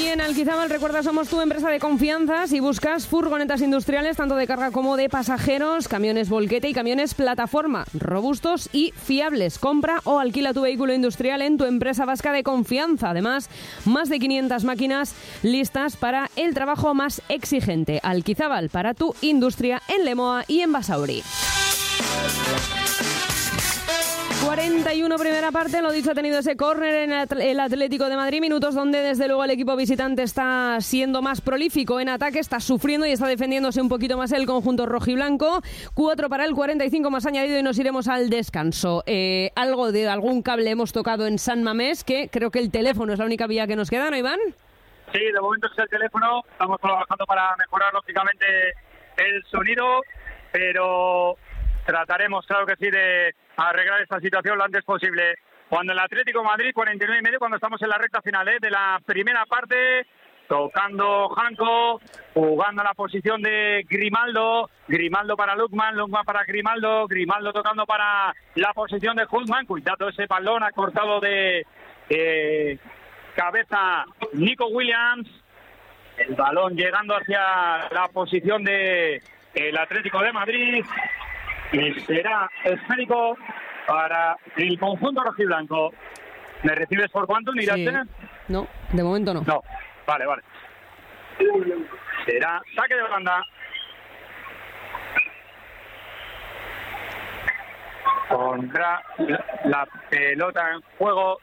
en Alquizábal, recuerda, somos tu empresa de confianza si buscas furgonetas industriales, tanto de carga como de pasajeros, camiones volquete y camiones plataforma, robustos y fiables. Compra o alquila tu vehículo industrial en tu empresa vasca de confianza. Además, más de 500 máquinas listas para el trabajo más exigente. Alquizábal, para tu industria en Lemoa y en Basauri. 41 primera parte, lo dicho, ha tenido ese córner en el Atlético de Madrid, minutos donde desde luego el equipo visitante está siendo más prolífico en ataque, está sufriendo y está defendiéndose un poquito más el conjunto rojiblanco. 4 para el 45 más añadido y nos iremos al descanso. Algo de algún cable hemos tocado en San Mamés, que creo que el teléfono es la única vía que nos queda, ¿no, Iván? Sí, de momento es el teléfono, estamos trabajando para mejorar lógicamente el sonido, pero trataremos, claro que sí, de arreglar esta situación lo antes posible. Cuando el Atlético de Madrid, 49,5, cuando estamos en la recta final de la primera parte, tocando Janko, jugando a la posición de Grimaldo, Grimaldo para Lukman, Lukman para Grimaldo, Grimaldo tocando para la posición de Hultman, cuidado ese balón acortado de cabeza Nico Williams, el balón llegando hacia la posición de el Atlético de Madrid. Y será esférico para el conjunto rojiblanco. ¿Me recibes por cuánto, Miraste? Sí. No, de momento no. No, vale. Será saque de banda. Contra la pelota en juego.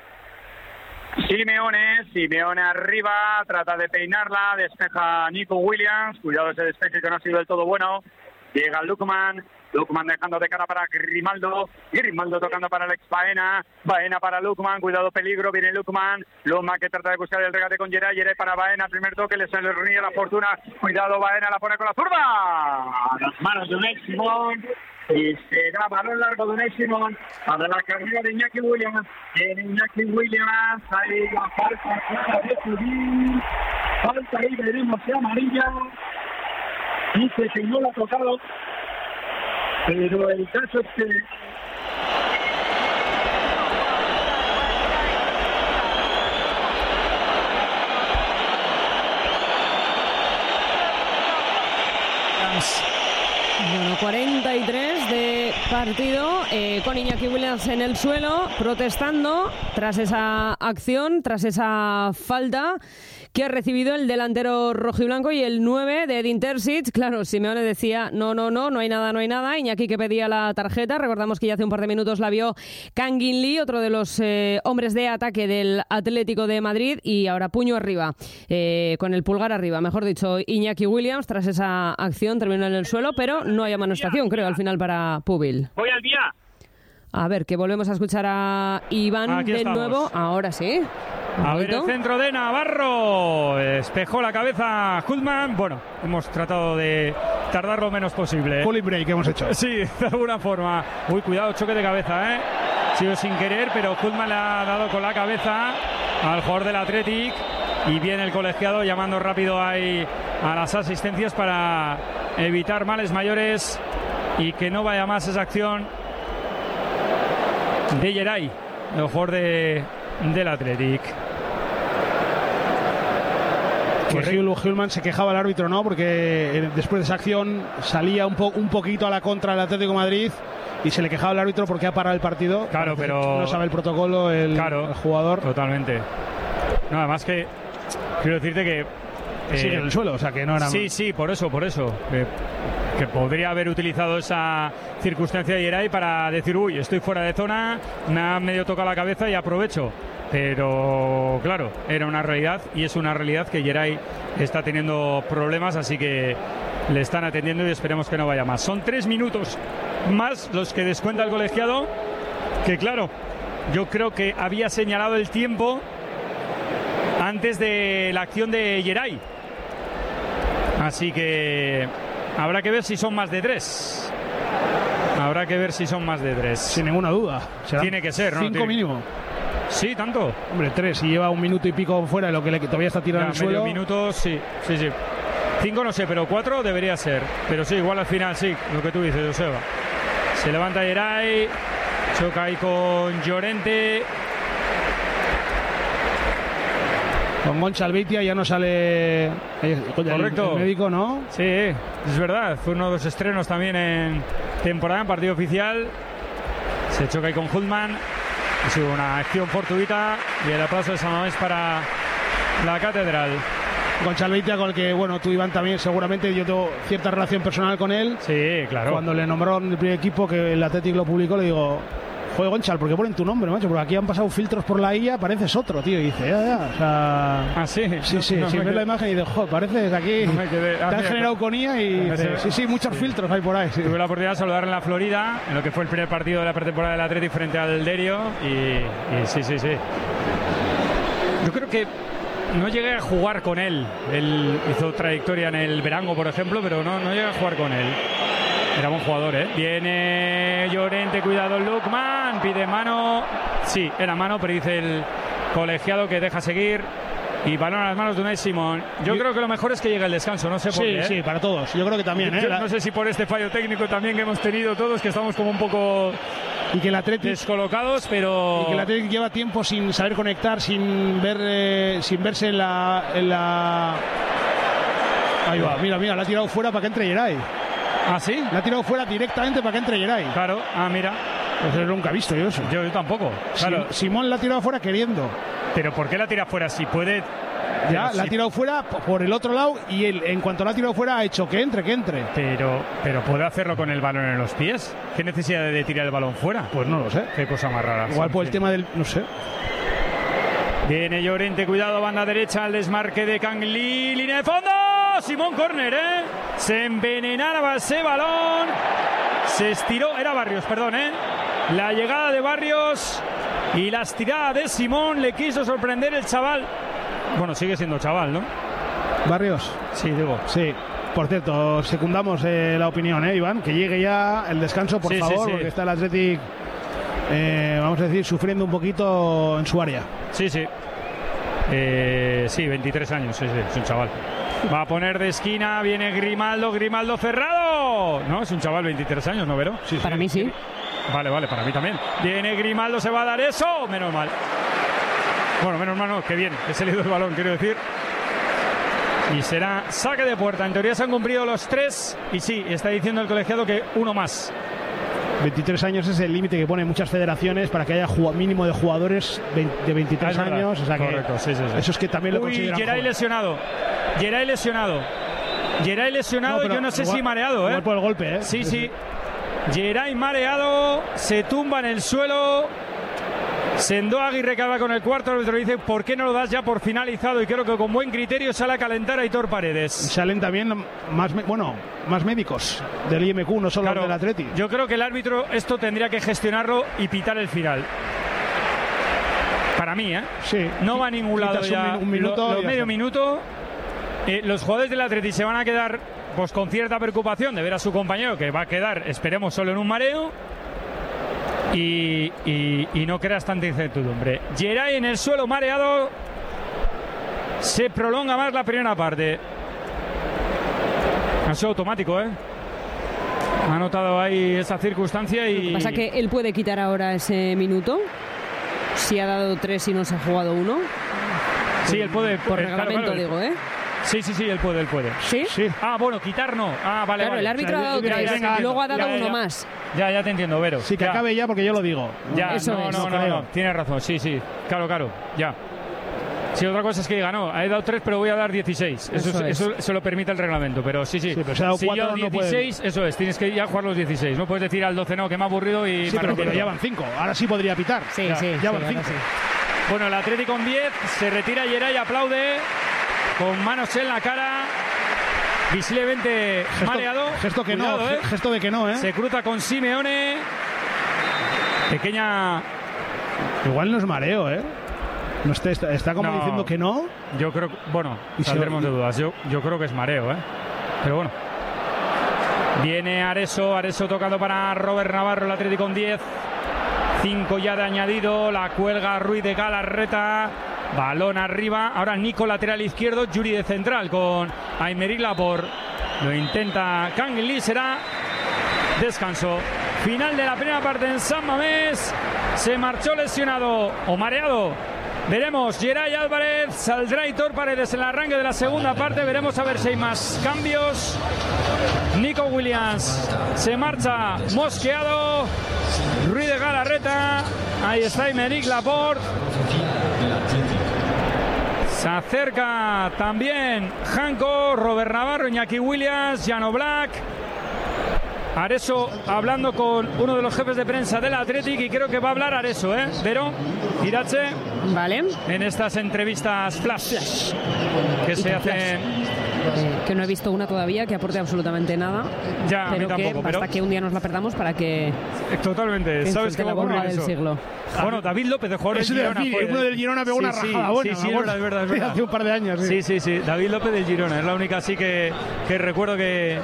Simeone arriba, trata de peinarla, despeja Nico Williams. Cuidado ese despeje que no ha sido del todo bueno. Llega Lukman dejando de cara para Grimaldo tocando para Alex Baena para Lukman, cuidado peligro, viene Lukman que trata de buscar el regate con Geray para Baena, primer toque, le sale reunir la fortuna, cuidado Baena, la pone con la zurda, a las manos de Unai Simón, y será balón largo de Unai Simón para la carrera de Iñaki Williams, ahí la falta de subir, falta ahí, veremos si amarilla, dice que no la ha tocado, pero el caso es que bueno, 43 de partido, con Iñaki Williams en el suelo, protestando tras esa acción, tras esa falta que ha recibido el delantero rojiblanco, y el 9 de Edin Terzic. Claro, Simeone decía no hay nada. Iñaki, que pedía la tarjeta, recordamos que ya hace un par de minutos la vio Kangin Lee, otro de los hombres de ataque del Atlético de Madrid, y ahora puño arriba, con el pulgar arriba, mejor dicho, Iñaki Williams tras esa acción terminó en el suelo, pero no hay amonestación, creo, al final para Pubil. Voy al día. A ver, que volvemos a escuchar a Iván aquí de estamos. nuevo. Ahora sí. A ver el centro de Navarro. Despejó la cabeza Hultman. Bueno, hemos tratado de tardar lo menos posible. Full break hemos hecho. Sí, de alguna forma. Uy, cuidado, choque de cabeza, Ha sido sin querer, pero Hultman le ha dado con la cabeza al jugador del Athletic. Y viene el colegiado llamando rápido ahí a las asistencias para evitar males mayores y que no vaya más esa acción de Geray, el jugador del Athletic. Que Hultman se quejaba al árbitro, ¿no? Porque después de esa acción salía un poquito a la contra del Atlético de Madrid y se le quejaba al árbitro porque ha parado el partido. Claro, pero no sabe el protocolo el jugador. Totalmente. Nada más que quiero decirte que sigue en el suelo, o sea que no era. Sí, por eso. Que podría haber utilizado esa circunstancia de Geray para decir, uy, estoy fuera de zona, me ha medio tocado la cabeza y aprovecho. Pero claro, era una realidad y es una realidad que Geray está teniendo problemas, así que le están atendiendo y esperemos que no vaya más. Son 3 minutos más los que descuenta el colegiado, que claro, yo creo que había señalado el tiempo antes de la acción de Geray. Así que habrá que ver si son más de 3. Sin ninguna duda. Tiene que ser, ¿no? 5 mínimo. Sí, tanto. Hombre, 3. Si lleva 1 minuto y pico fuera, lo que todavía está tirado en el suelo. Medio minuto, sí. 5 no sé, pero 4 debería ser. Pero sí, igual al final sí, lo que tú dices, Joseba. Se levanta Geray, choca ahí con Llorente. Con Gonçalves ya no sale. Correcto. El médico, ¿no? Sí, es verdad. Fue uno de los estrenos también en temporada, en partido oficial. Se choca ahí con Hultman. Ha sido una acción fortuita. Y el aplauso de San Mamés para la Catedral. Gonçalves, con el que, bueno, tú, Iván, también seguramente, yo tengo cierta relación personal con él. Sí, claro. Cuando le nombraron el primer equipo, que el Athletic lo publicó, le digo: joder, Gonçal, ¿por qué ponen tu nombre, macho? Porque aquí han pasado filtros por la IA, pareces otro, tío. Y dice, ya. O sea... ¿Ah, sí? Sí, sí, no sí, ves la imagen y dices, joder, pareces aquí... No te han generado con IA y... Sí, muchos filtros hay por ahí. Sí. Tuve la oportunidad de saludar en la Florida, en lo que fue el primer partido de la pretemporada del Athletic frente al Derio. Y sí. Yo creo que no llegué a jugar con él. Él hizo trayectoria en el Verango, por ejemplo, pero no llegué a jugar con él. Era buen jugador, ¿eh? Viene Llorente, cuidado Lukman, pide mano. Sí, era mano, pero dice el colegiado que deja seguir. Y balón a las manos de Unai Simón. Yo creo que lo mejor es que llegue el descanso, no sé por qué. Sí, para todos. Yo creo que también, ¿eh? Yo no sé si por este fallo técnico también que hemos tenido todos, que estamos como un poco y que el Athletic descolocados, pero... Y que el Athletic lleva tiempo sin saber conectar, sin verse en la... Ahí va, mira, la ha tirado fuera para que entre Geray. ¿Ah, sí? La ha tirado fuera directamente para que entre Geray. Claro, mira. Pues nunca he visto yo eso. Yo tampoco. Claro. Simón la ha tirado fuera queriendo. ¿Pero por qué la tira fuera? Si puede... Ya, la ha tirado fuera por el otro lado y él, en cuanto la ha tirado fuera, ha hecho que entre. Pero puede hacerlo con el balón en los pies. ¿Qué necesidad de tirar el balón fuera? Pues no lo sé. Qué cosa más rara. Igual por el tema del... no sé. Viene Llorente, cuidado, banda derecha, al desmarque de Cangli, línea de fondo. Simón, córner, ¿eh? Se envenenaba ese balón. Se estiró, era Barrios, perdón, ¿eh? La llegada de Barrios y la estirada de Simón le quiso sorprender el chaval. Bueno, sigue siendo chaval, ¿no? Barrios. Sí, digo. Sí. Por cierto, secundamos la opinión, Iván, que llegue ya el descanso, por favor, porque está el Athletic, vamos a decir, sufriendo un poquito en su área. Sí. Sí, 23 años, sí, es un chaval. Va a poner de esquina, viene Grimaldo cerrado. No, es un chaval, 23 años, ¿no, Vero? Sí, para mí sí. Vale, para mí también. Viene Grimaldo, se va a dar eso. Menos mal. Bueno, menos mal no, que bien, que se le dio el balón, quiero decir. Y será saque de puerta. En teoría se han cumplido los 3. Y sí, está diciendo el colegiado que uno más. 23 años es el límite que ponen muchas federaciones para que haya mínimo de jugadores de 23 años. O sea que correcto, sí. Eso es que también lo consideran. Geray lesionado. No, yo no sé si mareado, igual por el golpe, Sí. Geray mareado, se tumba en el suelo. Sendó Aguirre, que va con el cuarto árbitro, dice: ¿por qué no lo das ya por finalizado? Y creo que con buen criterio sale a calentar a Aitor Paredes. Salen también más médicos del IMQ, no solo del Atleti. Yo creo que el árbitro esto tendría que gestionarlo y pitar el final. Para mí, Sí. No va a ningún lado ya. Un minuto. Medio minuto. Los jugadores del Atleti se van a quedar pues con cierta preocupación de ver a su compañero, que va a quedar, esperemos, solo en un mareo. Y no creas tanta incertidumbre. Geray en el suelo mareado. Se prolonga más la primera parte. Ha sido automático, Ha notado ahí esa circunstancia y... Lo que pasa es que él puede quitar ahora ese minuto. Si ha dado 3 y no se ha jugado 1. Sí, él puede. Por reglamento, digo, Sí, él puede. ¿Sí? Bueno, quitar no. Vale. Claro, el árbitro ha dado 3, luego ha dado 1 más. Ya te entiendo, Vero. Sí, que acabe ya porque yo lo digo. Ya, eso no, tienes razón, sí. Claro, ya. Sí, otra cosa es que diga, no, he dado 3, pero voy a dar 16. Eso lo permite el reglamento, pero sí. Pero se ha dado 4, yo 16, no eso es, tienes que ya jugar los 16. No puedes decir al 12, no, que me ha aburrido y... Sí, pero ya van 5. Ahora sí podría pitar. Sí, ya van 5. Sí. Bueno, el Athletic con 10, se retira Geray, aplaude, con manos en la cara, visiblemente mareado. Gesto de que no, Se cruza con Simeone. Pequeña... Igual no es mareo, No está como diciendo que no. Yo creo que... Bueno, saldremos de dudas. Yo creo que es mareo, Pero bueno. Viene Areso tocando para Robert Navarro, el Athletic con 10. 5 ya de añadido, la cuelga Ruiz de Galarreta, balón arriba, ahora Nico lateral izquierdo, Yuri de central con Aymeric Laporte, lo intenta Cangli, será descanso. Final de la primera parte en San Mamés, se marchó lesionado o mareado Veremos, Geray Álvarez, saldrá Aitor Paredes en el arranque de la segunda parte. Veremos a ver si hay más cambios. Nico Williams se marcha mosqueado. Ruiz de Galarreta. Ahí está Aymeric Laporte. Se acerca también Janko, Robert Navarro, Iñaki Williams, Jan Oblak. Areso hablando con uno de los jefes de prensa del Athletic, y creo que va a hablar Areso, Vero, Irache. Vale. En estas entrevistas flash que se hacen. Que no he visto una todavía que aporte absolutamente nada. Ya, pero a mí tampoco, que basta que un día nos la perdamos para que. Totalmente. ¿Sabes qué va a ocurrir del eso? Siglo. Bueno, David López, de jugador del Girona. Uno del Girona pegó una rajada buena. Sí, es verdad. Hace un par de años. Sí. David López del Girona. Es la única así que recuerdo que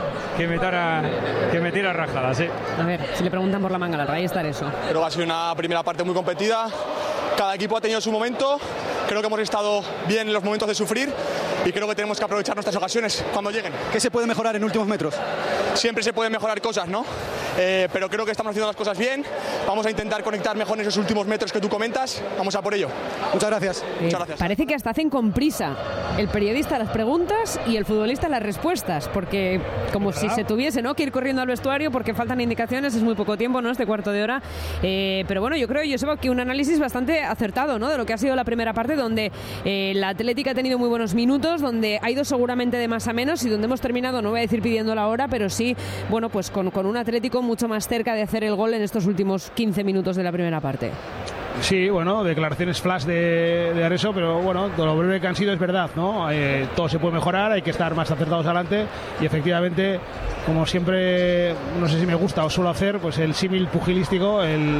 me tira rajada, sí. A ver, si le preguntan por la manga larga, ahí está eso. Creo que ha sido una primera parte muy competida. Cada equipo ha tenido su momento. Creo que hemos estado bien en los momentos de sufrir y creo que tenemos que aprovechar nuestras ocasiones cuando lleguen. ¿Qué se puede mejorar en últimos metros? Siempre se pueden mejorar cosas, ¿no? Pero creo que estamos haciendo las cosas bien. Vamos a intentar conectar mejor en esos últimos metros que tú comentas. Vamos a por ello. Muchas gracias. Muchas gracias. Parece que hasta hacen con prisa el periodista las preguntas y el futbolista las respuestas, porque como si se tuviese, ¿no?, que ir corriendo al vestuario porque faltan indicaciones, es muy poco tiempo, ¿no?, este cuarto de hora. Pero bueno, yo creo, Joseba, que un análisis bastante acertado, ¿no?, de lo que ha sido la primera parte, donde la Atlética ha tenido muy buenos minutos, donde ha ido seguramente de más a menos y donde hemos terminado, no voy a decir pidiendo la hora, pero sí, bueno, pues con un Atlético mucho más cerca de hacer el gol en estos últimos 15 minutos de la primera parte. Sí, bueno, declaraciones flash de Areso, pero bueno, todo lo breve que han sido es verdad, ¿no? Todo se puede mejorar, hay que estar más acertados adelante y efectivamente, como siempre, no sé si me gusta o suelo hacer, pues el símil pugilístico, el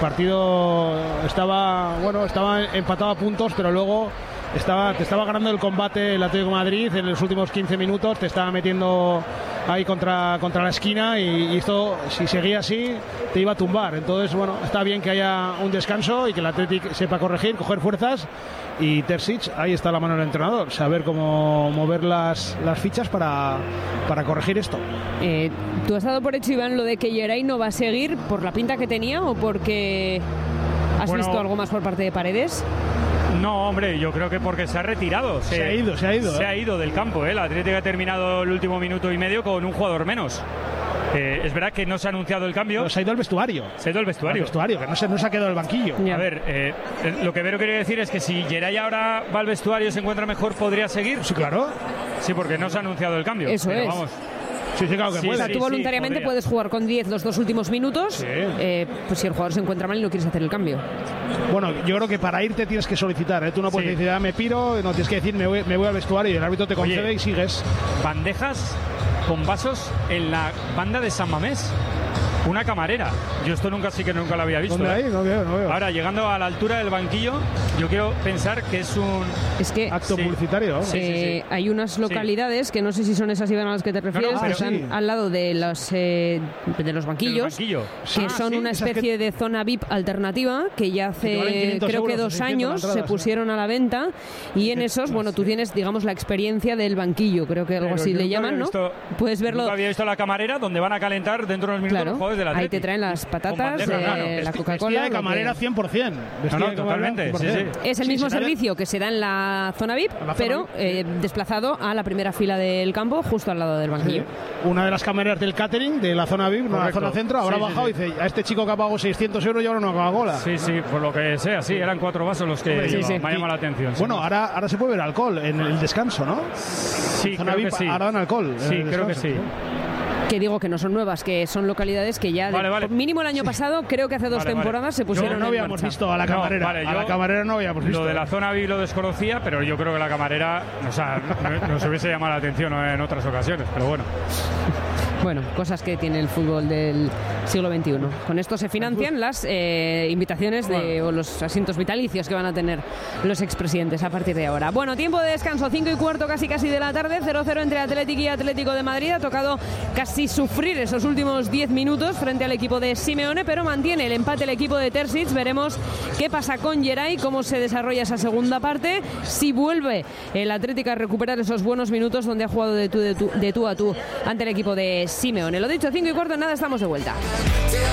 partido estaba empatado a puntos, pero luego te estaba ganando el combate el Atlético de Madrid en los últimos 15 minutos, te estaba metiendo ahí contra la esquina y esto, si seguía así, te iba a tumbar. Entonces, bueno, está bien que haya un descanso y que el Atlético sepa corregir, coger fuerzas, y Terzic, ahí está la mano del entrenador, saber cómo mover las fichas para corregir esto. ¿Tú has dado por hecho, Iván, lo de que Geray no va a seguir por la pinta que tenía o porque has visto algo más por parte de Paredes? No, hombre, yo creo que porque se ha retirado. Se ha ido. Se ha ido del campo, La Atlético ha terminado el último minuto y medio con un jugador menos. Es verdad que no se ha anunciado el cambio. No, se ha ido al vestuario. Se ha ido al vestuario. Que no se ha quedado el banquillo. A ver, lo que Vero quería decir es que si Geray ahora va al vestuario y se encuentra mejor, ¿podría seguir? Sí, claro. Sí, porque no se ha anunciado el cambio. Eso es. Vamos. Sí, claro que puede. O sea, tú voluntariamente puedes jugar con 10 los dos últimos minutos, pues si el jugador se encuentra mal y no quieres hacer el cambio. Bueno, yo creo que para irte tienes que solicitar, Tú no puedes decir, me piro, no tienes que decir, me voy al vestuario, y el árbitro te concede y sigues. Bandejas con vasos en la banda de San Mamés. Una camarera. Yo esto nunca lo había visto. ¿Dónde hay? No veo. Ahora, llegando a la altura del banquillo, yo quiero pensar que es un acto publicitario. Sí. Hay unas localidades que no sé si son esas, Iván, a las que te refieres, que están al lado de los banquillos, que son una especie de zona VIP alternativa, que ya hace creo que 2 años se pusieron a la venta, y en esos, bueno, tú tienes, digamos, la experiencia del banquillo, creo que algo así le llaman, ¿no? Puedes verlo. Nunca había visto la camarera donde van a calentar dentro de unos minutos los jugadores de la Ahí te traen las patatas, la Coca-Cola. De camarera 100%. Totalmente. Sí. Es el mismo servicio que se da en la zona VIP, pero desplazado a la primera fila del campo, justo al lado del banquillo. Una de las camareras del catering de la zona VIP, la zona centro, habrá bajado y dice, a este chico que ha pagado 600 euros y ahora una Coca-Cola. Sí, por lo que sea, eran 4 vasos los que me ha llamado la atención. Bueno, ahora se puede ver alcohol en el descanso, ¿no? Sí, zona creo VIP, que sí. Ahora dan alcohol. Sí, creo que sí. Que digo que no son nuevas, que son localidades que ya mínimo el año pasado, creo que hace 2 temporadas se pusieron no habíamos visto a la camarera. A la camarera no habíamos visto. Lo de la zona VIP lo desconocía, pero yo creo que la camarera nos hubiese llamado la atención en otras ocasiones, pero bueno. Bueno, cosas que tiene el fútbol del siglo XXI. Con esto se financian las invitaciones o los asientos vitalicios que van a tener los expresidentes a partir de ahora. Bueno, tiempo de descanso, 5:15 casi de la tarde, 0-0 entre Atlético y Atlético de Madrid. Ha tocado casi sufrir esos últimos 10 minutos frente al equipo de Simeone, pero mantiene el empate el equipo de Terzic. Veremos qué pasa con Geray, cómo se desarrolla esa segunda parte, si vuelve el Atlético a recuperar esos buenos minutos donde ha jugado de tú a tú ante el equipo de Simeone. Lo dicho, 5:15, nada, estamos de vuelta.